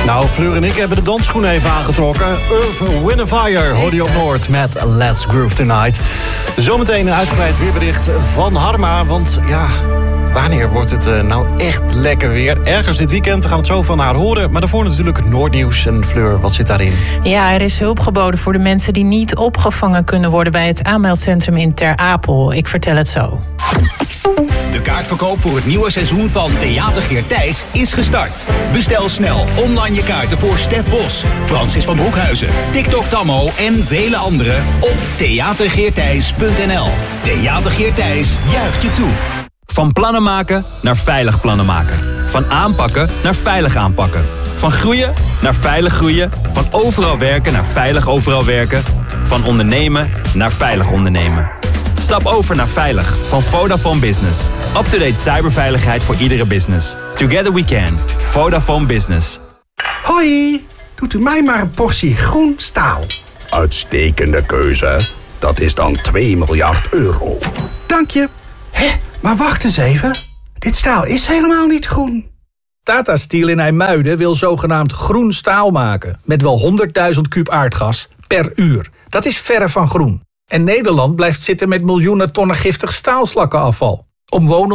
Nou, Fleur en ik hebben de dansschoenen even aangetrokken. Earth, Wind Fire, hoorde je op Noord met Let's Groove Tonight. Zometeen een uitgebreid weerbericht van Harma, want ja, wanneer wordt het nou echt lekker weer? Ergens dit weekend, we gaan het zo van haar horen. Maar daarvoor natuurlijk Noordnieuws. En Fleur, wat zit daarin? Ja, er is hulp geboden voor de mensen die niet opgevangen kunnen worden bij het aanmeldcentrum in Ter Apel. Ik vertel het zo. De kaartverkoop voor het nieuwe seizoen van Theater Geert Thijs is gestart. Bestel snel online je kaarten voor Stef Bos, Francis van Broekhuizen, TikTok Tammo en vele anderen op theatergeerthijs.nl. Theater Geert Thijs juicht je toe. Van plannen maken naar veilig plannen maken. Van aanpakken naar veilig aanpakken. Van groeien naar veilig groeien. Van overal werken naar veilig overal werken. Van ondernemen naar veilig ondernemen. Stap over naar Veilig van Vodafone Business. Up-to-date cyberveiligheid voor iedere business. Together we can. Vodafone Business. Hoi, doet u mij maar een portie groen staal. Uitstekende keuze. Dat is dan 2 miljard euro. Dank je. Hé, maar wacht eens even. Dit staal is helemaal niet groen. Tata Steel in IJmuiden wil zogenaamd groen staal maken. Met wel 100.000 kuub aardgas per uur. Dat is verre van groen. En Nederland blijft zitten met miljoenen tonnen giftig staalslakkenafval. Omwonenden